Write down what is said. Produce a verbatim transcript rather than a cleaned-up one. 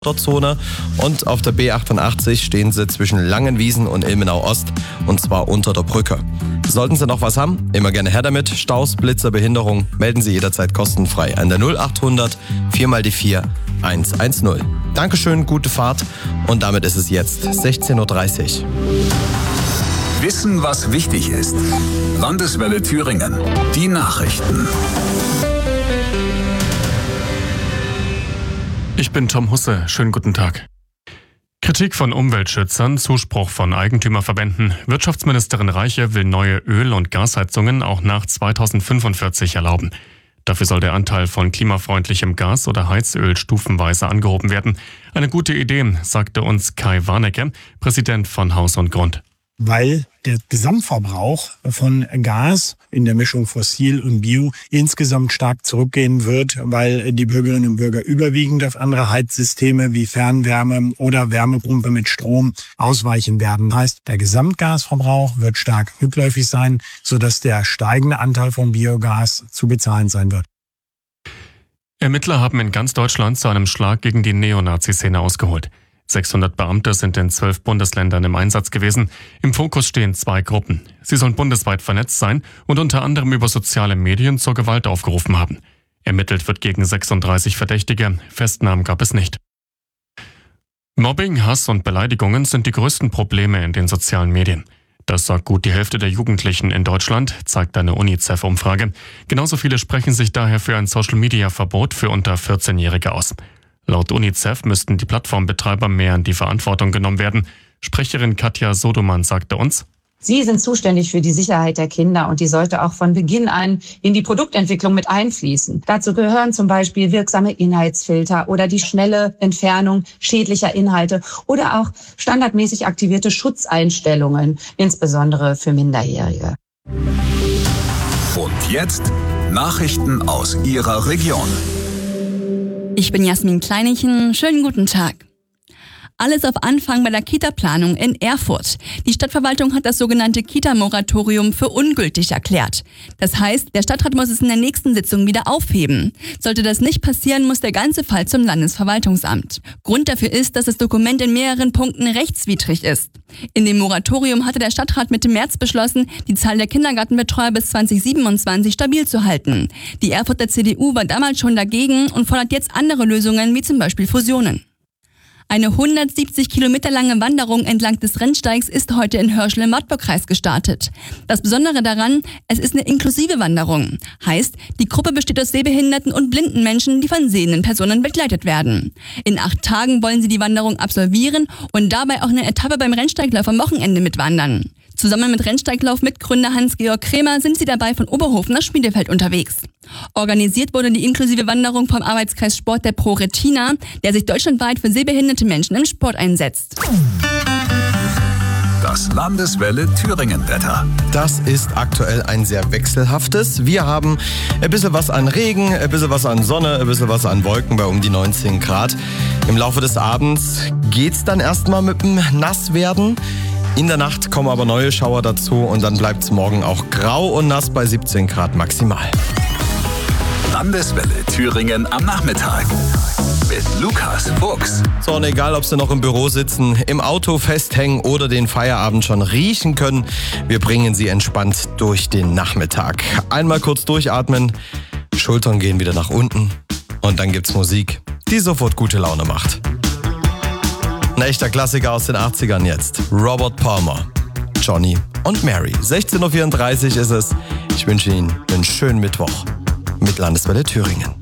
Zone und auf der B achtundachtzig stehen Sie zwischen Langenwiesen und Ilmenau Ost und zwar unter der Brücke. Sollten Sie noch was haben, immer gerne her damit. Staus, Blitzer, Behinderung, melden Sie jederzeit kostenfrei an der null achthundert vier mal die vier hundertzehn. Dankeschön, gute Fahrt und damit ist es jetzt sechzehn Uhr dreißig. Wissen, was wichtig ist. Landeswelle Thüringen. Die Nachrichten. Ich bin Tom Husse. Schönen guten Tag. Kritik von Umweltschützern, Zuspruch von Eigentümerverbänden. Wirtschaftsministerin Reiche will neue Öl- und Gasheizungen auch nach zweitausendfünfundvierzig erlauben. Dafür soll der Anteil von klimafreundlichem Gas oder Heizöl stufenweise angehoben werden. Eine gute Idee, sagte uns Kai Warnecke, Präsident von Haus und Grund. Weil der Gesamtverbrauch von Gas in der Mischung Fossil und Bio insgesamt stark zurückgehen wird, weil die Bürgerinnen und Bürger überwiegend auf andere Heizsysteme wie Fernwärme oder Wärmepumpe mit Strom ausweichen werden. Das heißt, der Gesamtgasverbrauch wird stark rückläufig sein, sodass der steigende Anteil von Biogas zu bezahlen sein wird. Ermittler haben in ganz Deutschland zu einem Schlag gegen die Neonazi-Szene ausgeholt. sechshundert Beamte sind in zwölf Bundesländern im Einsatz gewesen. Im Fokus stehen zwei Gruppen. Sie sollen bundesweit vernetzt sein und unter anderem über soziale Medien zur Gewalt aufgerufen haben. Ermittelt wird gegen sechsunddreißig Verdächtige. Festnahmen gab es nicht. Mobbing, Hass und Beleidigungen sind die größten Probleme in den sozialen Medien. Das sagt gut die Hälfte der Jugendlichen in Deutschland, zeigt eine UNICEF-Umfrage. Genauso viele sprechen sich daher für ein Social-Media-Verbot für unter vierzehnjährige aus. Laut UNICEF müssten die Plattformbetreiber mehr in die Verantwortung genommen werden. Sprecherin Katja Sodoman sagte uns: Sie sind zuständig für die Sicherheit der Kinder und die sollte auch von Beginn an in die Produktentwicklung mit einfließen. Dazu gehören zum Beispiel wirksame Inhaltsfilter oder die schnelle Entfernung schädlicher Inhalte oder auch standardmäßig aktivierte Schutzeinstellungen, insbesondere für Minderjährige. Und jetzt Nachrichten aus Ihrer Region. Ich bin Jasmin Kleinichen. Schönen guten Tag. Alles auf Anfang bei der Kita-Planung in Erfurt. Die Stadtverwaltung hat das sogenannte Kita-Moratorium für ungültig erklärt. Das heißt, der Stadtrat muss es in der nächsten Sitzung wieder aufheben. Sollte das nicht passieren, muss der ganze Fall zum Landesverwaltungsamt. Grund dafür ist, dass das Dokument in mehreren Punkten rechtswidrig ist. In dem Moratorium hatte der Stadtrat Mitte März beschlossen, die Zahl der Kindergartenbetreuer bis zweitausendsiebenundzwanzig stabil zu halten. Die Erfurter C D U war damals schon dagegen und fordert jetzt andere Lösungen, wie zum Beispiel Fusionen. Eine hundertsiebzig Kilometer lange Wanderung entlang des Rennsteigs ist heute in Hörschel im Wartburgkreis gestartet. Das Besondere daran, es ist eine inklusive Wanderung. Heißt, die Gruppe besteht aus sehbehinderten und blinden Menschen, die von sehenden Personen begleitet werden. In acht Tagen wollen sie die Wanderung absolvieren und dabei auch eine Etappe beim Rennsteiglauf am Wochenende mitwandern. Zusammen mit Rennsteiglauf-Mitgründer Hans-Georg Kremer sind sie dabei von Oberhofen nach Schmiedefeld unterwegs. Organisiert wurde die inklusive Wanderung vom Arbeitskreis Sport der Pro Retina, der sich deutschlandweit für sehbehinderte Menschen im Sport einsetzt. Das Landeswelle Thüringen-Wetter. Das ist aktuell ein sehr wechselhaftes. Wir haben ein bisschen was an Regen, ein bisschen was an Sonne, ein bisschen was an Wolken bei um die neunzehn Grad. Im Laufe des Abends geht's dann erstmal mit dem Nasswerden. In der Nacht kommen aber neue Schauer dazu und dann bleibt es morgen auch grau und nass bei siebzehn Grad maximal. Landeswelle Thüringen am Nachmittag mit Lukas Fuchs. So, und egal, ob Sie noch im Büro sitzen, im Auto festhängen oder den Feierabend schon riechen können, wir bringen Sie entspannt durch den Nachmittag. Einmal kurz durchatmen, Schultern gehen wieder nach unten und dann gibt's Musik, die sofort gute Laune macht. Ein echter Klassiker aus den achtzigern jetzt. Robert Palmer, Johnny und Mary. sechzehn Uhr vierunddreißig ist es. Ich wünsche Ihnen einen schönen Mittwoch mit Landeswelle Thüringen.